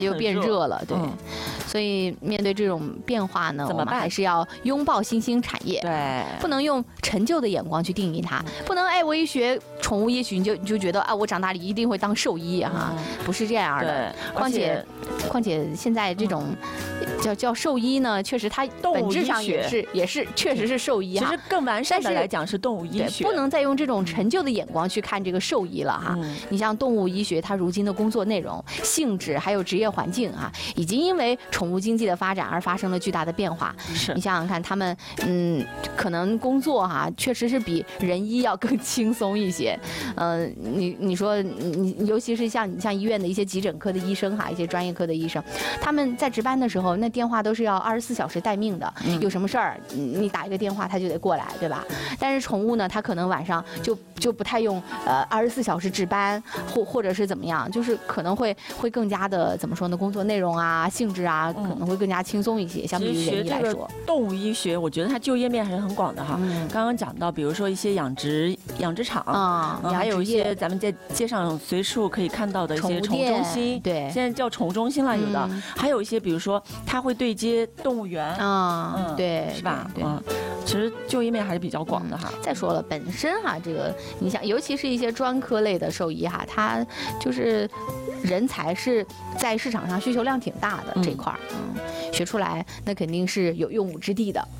又变热了，对。所以面对这种变化呢，我们还是要拥抱新兴产业， 对， 不能用陈旧的眼光去定义它，不能我一学宠物医学你就觉得啊，我长大了一定会当兽医哈，不是这样的。况且现在这种叫兽医呢，确实它本质上也是确实是兽医哈。其实更完善的来讲是动物医学， 不能再用这种陈旧的眼光去看这个兽医了哈。你像动物医学，它如今的工作内容、性质还有职业环境啊，已经因为宠物经济的发展而发生了巨大的变化。 是你想想看，他们可能工作哈，确实是比人医要更轻松一些。你说你尤其是像医院的一些急诊科的医生哈，一些专业科的医生，他们在值班的时候，那电话都是要24小时待命的，有什么事儿你打一个电话他就得过来，对吧？但是宠物呢，它可能晚上就不太用24小时值班，或者是怎么样，就是可能会更加的怎么说呢？工作内容啊、性质啊，可能会更加轻松一些，相比于人医来说。 动物医学，我觉得它就业面还是很广的哈。刚刚讲到，比如说一些养殖场啊，还有一些咱们在街上随处可以看到的一些宠物中心， 对， 现在叫宠物中心了，有的，还有一些比如说它会对接动物园对， 是吧？其实就业面还是比较广的哈。 再说了，本身哈，这个你想，尤其是一些专科类的兽医哈，它就是人才是在市场上需求量挺大的这块儿，学出来那肯定是有用武之地的。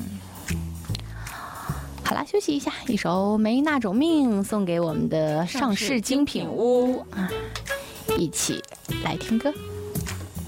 好了，休息一下，一首《没那种命》送给我们的上市精品屋啊，一起来听歌。